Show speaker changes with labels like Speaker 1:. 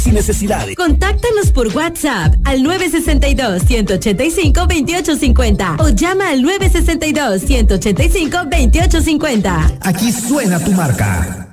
Speaker 1: sin necesidades.
Speaker 2: Contáctanos por WhatsApp al 962-185-2850 o llama al 962-185-2850.
Speaker 1: Aquí suena tu marca.